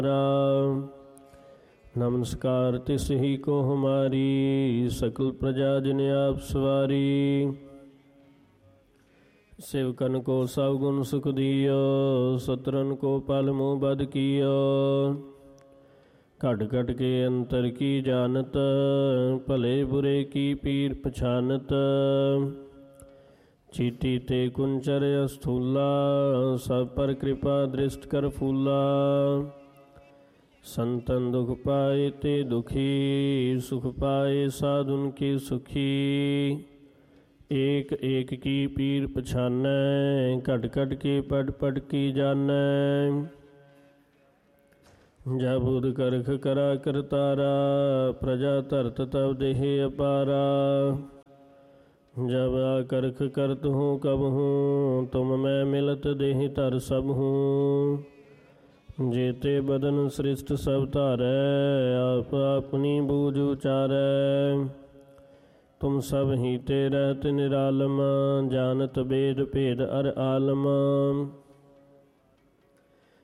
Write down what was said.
नमस्कार तिस ही को हमारी, सकल प्रजा जिन आप सवारी। सेवकन को सब गुण सुख दियो, सतरन को पल मुँह बद कियो। घट घट के अंतर की जानत, भले बुरे की पीर पछानत। चीटी ते कुंचर अस्थूला, सब पर कृपा दृष्ट कर फूला। संतन दुख पाए ते दुखी, सुख पाए साधुन के सुखी। एक एक की पीर पछानै, घट घट के पट पट की जानै। जब उद करख करा करतारा, प्रजा धरत तब देह अपारा। जब आकरख करत हूँ कब हूँ, तुम मैं मिलत देह तर सब हूँ। जेते बदन सृष्ट सब धारै, आप अपनी बूझ उचारै। तुम सब ही ते रहत निरालम, जानत बेद भेद अर आलम।